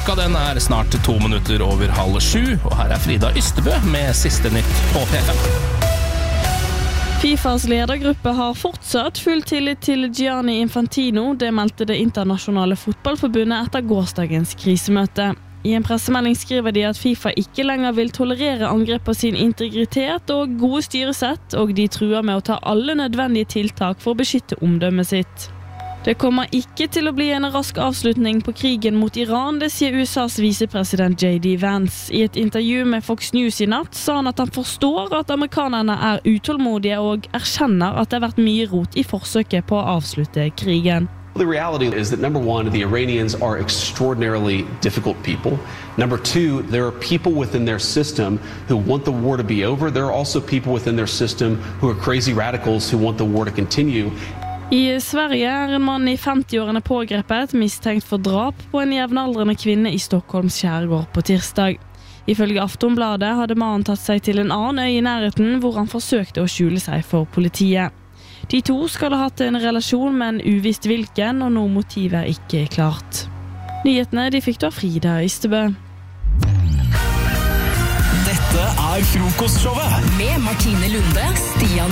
Klokka den snart 2 minutter over 6:30, og her Frida Ystebø med siste nytt på P5. FIFAs ledergruppe har fortsatt full tillit til Gianni Infantino, det meldte det internasjonale fotballforbundet etter gårsdagens krisemøte. I en pressemelding skriver de at FIFA ikke lenger vil tolerere angrep på sin integritet og gode styresett, og de truer med å ta alle nødvendige tiltak for å beskytte omdømmet sitt. Det kommer ikke til å bli en rask avslutning på krigen mot Iran, det sier USAs visepresident J.D. Vance. I et intervju med Fox News i natt sa han at han forstår at amerikanerne utålmodige og erkjenner at det har vært mye rot i forsøket på å avslutte krigen. The reality is that number one, the Iranians are extraordinarily difficult people. Number two, there are people within their system who want the war to be over. There are also people within their system who are crazy radicals who want the war to continue. I Sverige en mann i 50-årene pågrepet, mistenkt for drap på en jevnaldrende kvinne i Stockholms skjærgård på tirsdag. Ifølge Aftonbladet hadde mannen tatt seg til en annen øy i nærheten, hvor han forsøkte å skjule seg for politiet. De to skal ha hatt en relasjon, men uvisst hvilken, og noe motiv ikke klart. Nyhetene de fikk du av Frida Ystebø. Dette Frokostshowet med Martine Lunde, Stian